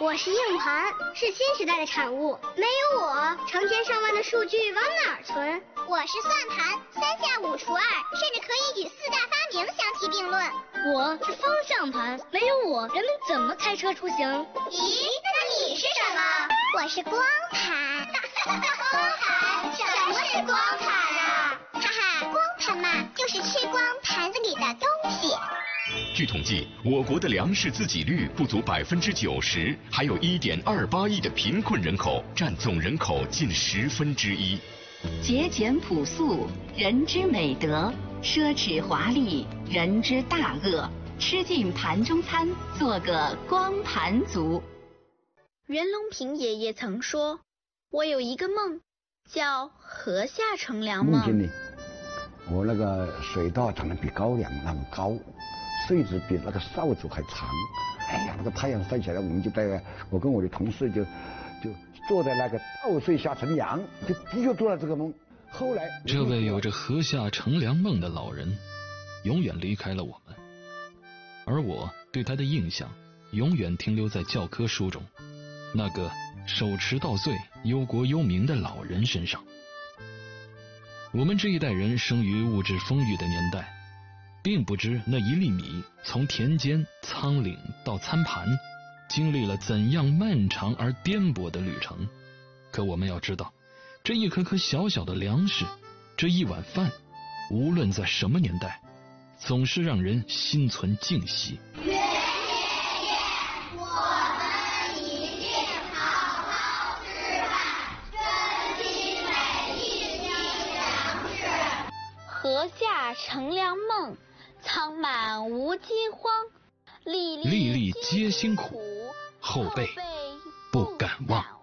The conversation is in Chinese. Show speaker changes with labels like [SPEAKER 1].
[SPEAKER 1] 我是硬盘，是新时代的产物。没有我，成千上万的数据往哪儿存？
[SPEAKER 2] 我是算盘，3下5除2，甚至可以与4大发明相提并论。
[SPEAKER 1] 我是方向盘，没有我，人们怎么开车出行？
[SPEAKER 2] 咦，那你是什么？我是光盘。光盘？什么是光盘啊？哈哈，光盘嘛，就是吃光盘子里的东西。
[SPEAKER 3] 据统计，我国的粮食自给率不足90%，还有1.28亿的贫困人口，占总人口近1/10。
[SPEAKER 4] 节俭朴素，人之美德；奢侈华丽，人之大恶。吃尽盘中餐，做个光盘族。
[SPEAKER 5] 袁隆平爷爷曾说：“我有一个梦，叫河下乘凉梦。”
[SPEAKER 6] 梦见呢，我那个水稻长得比高粱那么高。穗子比那个扫帚还长，哎呀，那个太阳晒起来，我跟我的同事就坐在那个稻穗下乘凉，就的确做了这个梦。后来，
[SPEAKER 7] 这位有着河下乘凉梦的老人，永远离开了我们，而我对他的印象永远停留在教科书中那个手持稻穗、忧国忧民的老人身上。我们这一代人生于物质丰裕的年代，并不知那一粒米从田间、仓廪到餐盘，经历了怎样漫长而颠簸的旅程。可我们要知道，这一颗颗小小的粮食，这一碗饭，无论在什么年代，总是让人心存敬惜。
[SPEAKER 2] 袁爷爷，我们一定好好吃饭，珍惜每一斤粮食。
[SPEAKER 5] 河下乘凉梦，仓满无饥荒，粒粒皆辛苦，后辈不敢忘。